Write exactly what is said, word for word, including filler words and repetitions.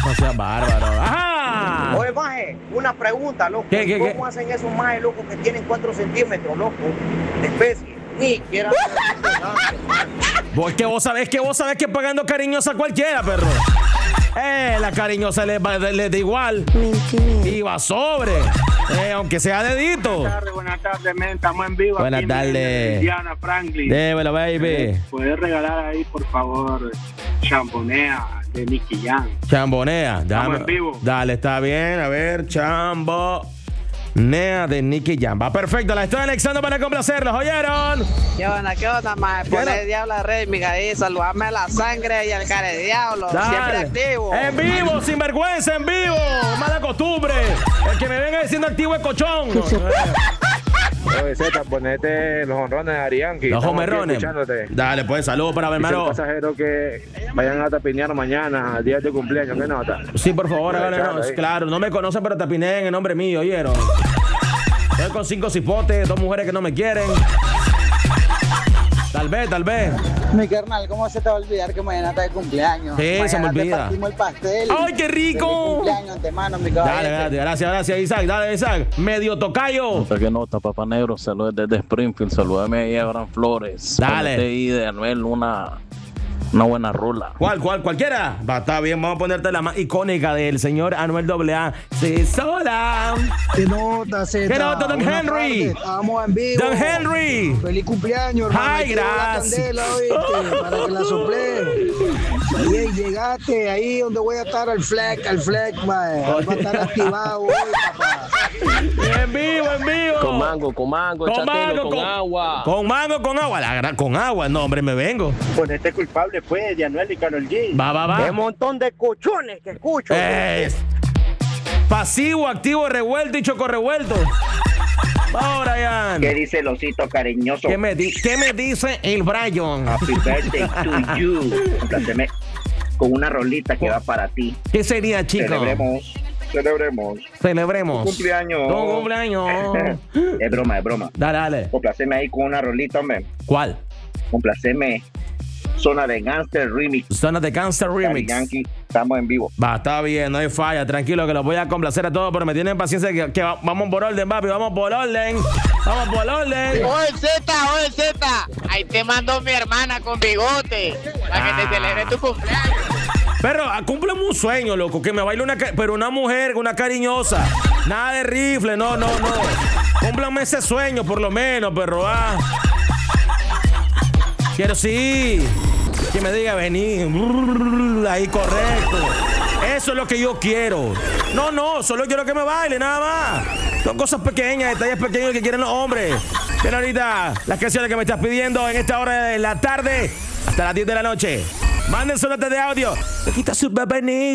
No seas bárbaro. ¡Ajá! Oye, maje, una pregunta, loco. ¿Qué, qué, ¿Cómo qué? hacen esos majes, loco, que tienen cuatro centímetros, loco, de especie? Ni quiera. Vos que vos sabés que vos sabés que pagando cariñosa a cualquiera, perro. Eh, la cariñosa le, le, le da igual. Mentira. Y va sobre. Eh, aunque sea dedito. Buenas tardes, buenas tardes, men. Estamos en vivo. Buenas aquí tardes. en Indiana, Franklin. Démelo, baby. Puedes regalar ahí, por favor, Chambonea de Nicky Jam. Chambonea. Estamos Dame. en vivo. Dale, está bien. A ver, Chambonea de Nicky Jam. Va perfecto. La estoy anexando para complacerlos. ¿Oyeron? ¿Qué onda, qué onda, maje? Ponle onda? el diablo a Rey, ahí, saludame a la sangre y al care diablo. Dale. Siempre activo. En vivo, sin vergüenza, en vivo. Mala costumbre. El que me venga diciendo activo es cochón. Oye, Zeta, ponete los honrones de Arianki. Los Estamos aquí homerrones. escuchándote. Dale, pues, saludos para mi Dice el hermano. pasajero que vayan a tapinear mañana, día de tu cumpleaños. ¿Qué nota? Sí, por favor, Dale, háganlo. chale, ahí. Claro, no me conocen, pero tapiné en el nombre mío, ¿oyeron? Estoy con cinco cipotes, dos mujeres que no me quieren. Tal vez, tal vez. Mi carnal, ¿cómo se te va a olvidar que mañana está de cumpleaños? Sí, Mañana se me olvida. Te partimos el pastel. ¡Ay, qué rico! Feliz cumpleaños antemano, mi Dale, caballero. gracias, gracias, gracias, Isaac. Dale, Isaac. Medio tocayo. ¿Qué nota, papá negro? Saludos desde Springfield. Saludame ahí a Abraham Flores. Dale. Ponete ahí de Anuel una, una buena rula. ¿Cuál, cuál, cualquiera? Va, está bien, vamos a ponerte la más icónica del señor Anuel A A. Sí, sola. ¿Qué nota, Zeta? ¿Qué nota, don Buenas Henry? tardes, Estamos en vivo. Don Henry. Feliz cumpleaños, hermano. Ay, Ahí te doy la gracias. candela, ¿oíste? Para que la sople. Oye, llegaste ahí donde voy a estar, al fleck, al fleck, mae. Va a estar activado hoy, papá. En vivo, en vivo. Con mango, con mango, Con échatelo, mango, con, con agua. Con mango, con agua. La gran, con agua. No, hombre, me vengo. Ponete culpable, pues, de Anuel y Karol G. Va, va, va. Qué montón de cochones que escucho. Es pasivo, activo, revuelto y choco revuelto. Ahora, Brian. ¿Qué dice el osito cariñoso? ¿Qué me, di- ¿Qué me dice el Brian? Happy birthday to you. Compláceme con una rolita que va para ti. ¿Qué sería, chico? Celebremos. Celebremos. Celebremos. Tu cumpleaños. Tu cumpleaños. Es broma, es broma. Dale, dale. Complaceme ahí con una rolita, hombre. ¿Cuál? Complaceme. Zona de Gangster Remix. Zona de Gangster Daddy Remix. Yankee, estamos en vivo. Va, está bien, no hay falla, tranquilo, que los voy a complacer a todos, pero me tienen paciencia que, que va- vamos por orden, papi, vamos por orden. Vamos por orden. Oye, Zeta, oye, Zeta. Ahí te mando mi hermana con bigote. Para que Ah. te celebre tu cumpleaños. Pero ah, cúmpleme un sueño, loco, que me baile una, ca- pero una mujer, una cariñosa. Nada de rifle, no, no, no. Cúmplame ese sueño, por lo menos, perro, ah. Quiero sí. Que me diga, vení. Ahí, correcto. Eso es lo que yo quiero. No, no, solo quiero que me baile, nada más. Son cosas pequeñas, detalles pequeños que quieren los hombres. Pero ahorita, las canciones que me estás pidiendo en esta hora de la tarde hasta las diez de la noche. Manden su nota de audio. Te quita su bebé.